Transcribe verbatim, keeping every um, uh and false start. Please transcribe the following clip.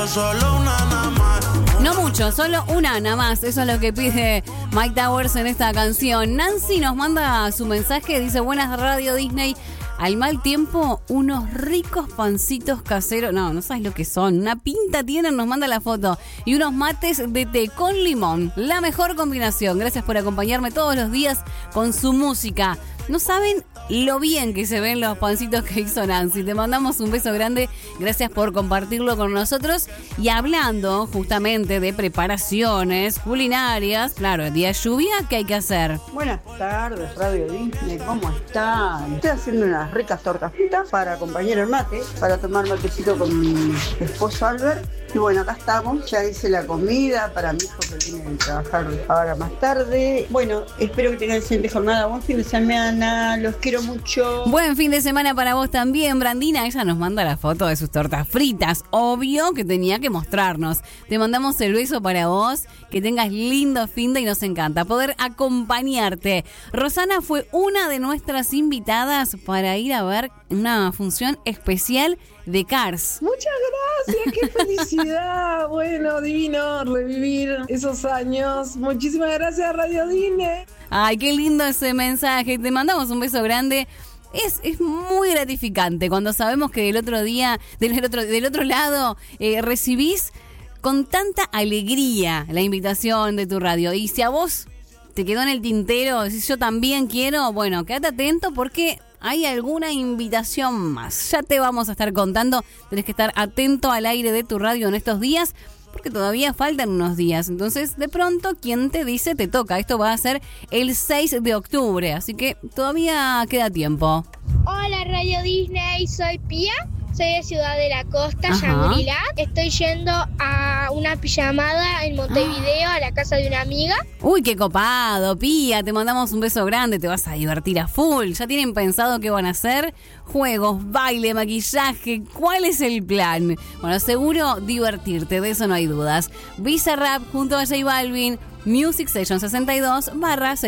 pero solo una nada más. No mucho, solo una nada más. Eso es lo que pide Mike Towers en esta canción. Nancy nos manda su mensaje, dice: buenas Radio Disney. Al mal tiempo, unos ricos pancitos caseros. No, no sabes lo que son. Una pinta tienen, nos manda la foto. Y unos mates de té con limón. La mejor combinación. Gracias por acompañarme todos los días con su música. No saben lo bien que se ven los pancitos que hizo Nancy. Te mandamos un beso grande. Gracias por compartirlo con nosotros. Y hablando justamente de preparaciones culinarias, claro, día de lluvia, ¿qué hay que hacer? Buenas tardes, Radio Disney, ¿cómo están? Estoy haciendo unas ricas tortas fritas para acompañar el mate, para tomar matecito con mi esposo Albert. Y bueno, acá estamos, ya hice la comida para mi hijo que viene a trabajar ahora más tarde. Bueno, espero que tengan excelente jornada, buen fin de semana, los quiero mucho. Buen fin de semana para vos también, Brandina. Ella nos manda la foto de sus tortas fritas, obvio que tenía que mostrarnos. Te mandamos el beso para vos, que tengas lindo fin de y nos encanta poder acompañarte. Rosana fue una de nuestras invitadas para ir a ver una función especial de Cars. Muchas gracias, qué felicidad. Bueno, divino revivir esos años. Muchísimas gracias, Radio Disney. Ay, qué lindo ese mensaje. Te mandamos un beso grande. Es, es muy gratificante cuando sabemos que del otro día, del otro, del otro lado, eh, recibís con tanta alegría la invitación de tu radio. Y si a vos te quedó en el tintero, si yo también quiero, bueno, quédate atento porque hay alguna invitación más. Ya te vamos a estar contando. Tenés que estar atento al aire de tu radio en estos días, porque todavía faltan unos días. Entonces, de pronto, quien te dice te toca. Esto va a ser el seis de octubre, así que todavía queda tiempo. Hola Radio Disney, soy Pía. Soy de Ciudad de la Costa, Ajá. Shangri-La. Estoy yendo a una pijamada en Montevideo, a la casa de una amiga. Uy, qué copado, Pía. Te mandamos un beso grande, te vas a divertir a full. ¿Ya tienen pensado qué van a hacer? Juegos, baile, maquillaje. ¿Cuál es el plan? Bueno, seguro divertirte, de eso no hay dudas. Bizarrap junto a J Balvin, Music Session sesenta y dos barra